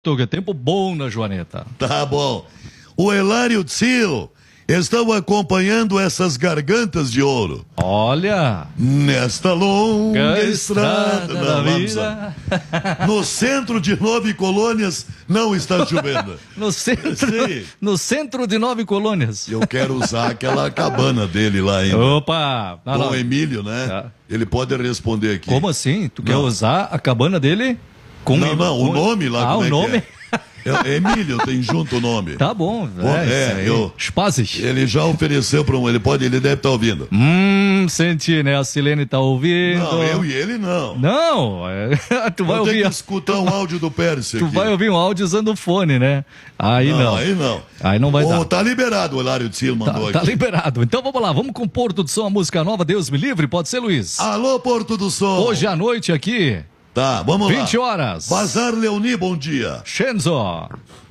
Que tempo bom na Joaneta. Tá bom. O Hilário Tsil estão acompanhando essas gargantas de ouro. Olha! Nesta longa estrada da da vida. No centro de 9 colônias não está chovendo. No centro de 9 colônias. Eu quero usar aquela cabana dele lá ainda. Opa! Dom Emílio, né? Ele pode responder aqui. Como assim? Tu quer usar a cabana dele? Com o nome lá. O nome? É Emílio, tem junto o nome. Tá bom. Spazes. Ele já ofereceu para ele deve estar ouvindo. Senti, né? A Silene tá ouvindo. Não, eu e ele não. Não, tu vai ouvir. Tem que escutar um áudio do Pérez. Tu vai ouvir um áudio usando o fone, né? Aí não. Aí não vai dar. Tá liberado, o Hilário Tsil mandou aqui. Tá liberado. Então vamos lá, vamos com Porto do Som, a música nova, Deus me livre, pode ser, Luiz? Alô, Porto do Som. Hoje à noite aqui. Tá, vamos lá. 20 horas. Bazar Leoni, bom dia. Shenzo.